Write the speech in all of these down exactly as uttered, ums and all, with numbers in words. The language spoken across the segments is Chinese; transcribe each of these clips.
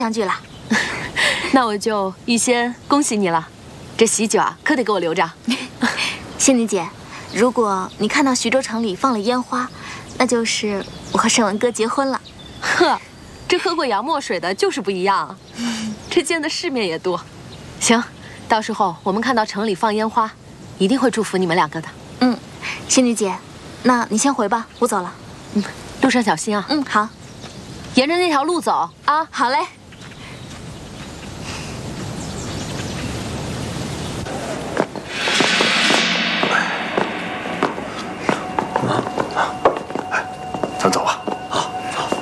相聚了。 那我就预先恭喜你了，这喜酒啊，可得给我留着。 仙女姐，如果你看到徐州城里放了烟花，那就是我和沈文哥结婚了。 呵，这喝过洋墨水的就是不一样，这见的世面也多。行，到时候我们看到城里放烟花，一定会祝福你们两个的。 嗯，仙女姐，那你先回吧，我走了。 嗯，路上小心啊。 嗯，好。 沿着那条路走啊。 好嘞。 咱走吧。啊，走。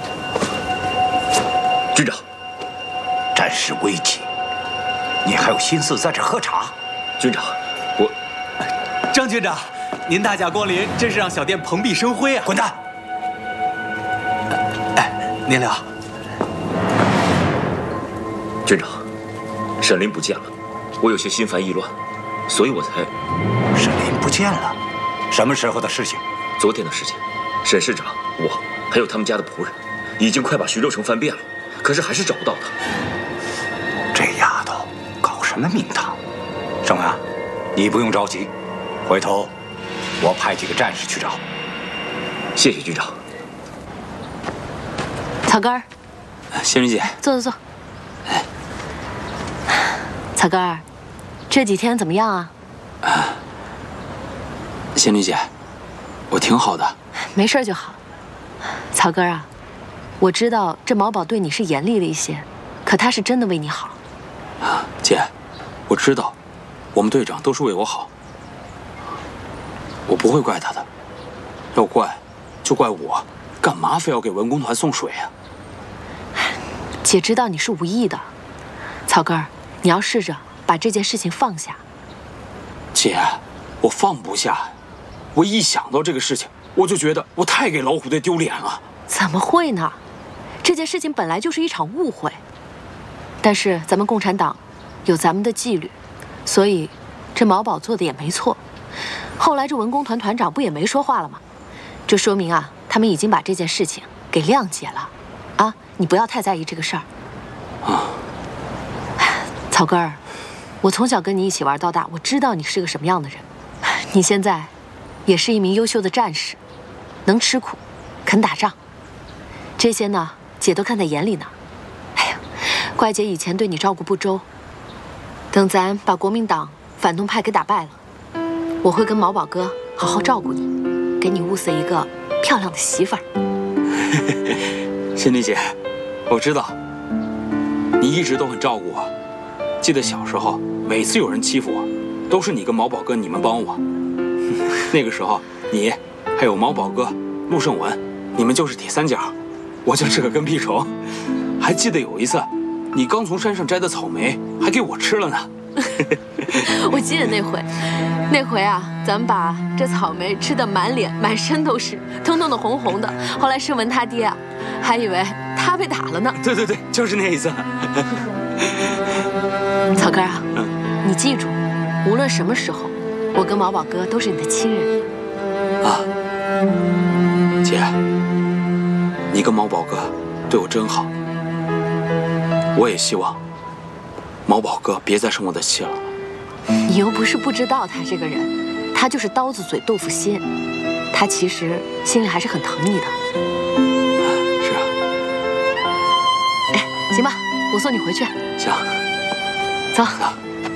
军长，战事危急，你还有心思在这喝茶？ 军长，我…… 张军长，您大驾光临，真是让小店蓬荜生辉啊！ 滚蛋！ 哎，您聊。 军长，沈林不见了，我有些心烦意乱，所以我才…… 沈林不见了？什么时候的事情？ 昨天的事情。沈市长，我还有他们家的仆人，已经快把徐州城翻遍了，可是还是找不到他。 这丫头搞什么名堂？盛文啊，你不用着急，回头我派几个战士去找。 谢谢军长。 草根儿， 仙女姐， 坐坐坐。哎，草根儿，这几天怎么样啊？ 啊，仙女姐，我挺好的。 没事就好。草根啊，我知道这毛宝对你是严厉了一些，可他是真的为你好。 啊，姐，我知道，我们队长都是为我好，我不会怪他的。要怪，就怪我，干嘛非要给文工团送水啊？ 姐知道你是无意的，草根儿，你要试着把这件事情放下。 姐，我放不下，我一想到这个事情，我就觉得我太给老虎队丢脸了。 怎么会呢？这件事情本来就是一场误会，但是咱们共产党有咱们的纪律，所以这毛宝做的也没错。后来这文工团团长不也没说话了吗？这说明啊，他们已经把这件事情给谅解了。啊，你不要太在意这个事儿。 啊， 草根儿，我从小跟你一起玩到大，我知道你是个什么样的人。你现在也是一名优秀的战士，能吃苦，肯打仗，这些呢，姐都看在眼里呢。哎呀，怪姐以前对你照顾不周。等咱把国民党反动派给打败了，我会跟毛宝哥好好照顾你，给你物色一个漂亮的媳妇儿。 仙女姐，我知道，你一直都很照顾我。记得小时候，每次有人欺负我，都是你跟毛宝哥你们帮我。那个时候，你还有毛宝哥、陆胜文，你们就是铁三角，我就是个跟屁虫。还记得有一次，你刚从山上摘的草莓，还给我吃了呢。 我记得那回，那回啊，咱们把这草莓吃得满脸满身都是，通通的红红的。后来胜文他爹啊，还以为他被打了呢。 对对对，就是那一次。 草根啊，嗯、你记住，无论什么时候，我跟毛宝哥都是你的亲人。 啊，姐，你跟毛宝哥对我真好。我也希望毛宝哥别再生我的气了。 你又不是不知道他这个人，他就是刀子嘴豆腐心，他其实心里还是很疼你的。 是啊。 哎，行吧，我送你回去。 行。 走。走。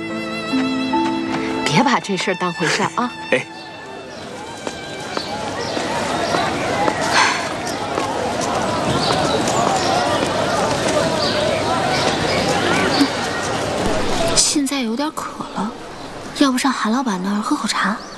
别把这事儿当回事儿啊。 哎。 现在有点渴了，要不上韩老板那儿喝口茶？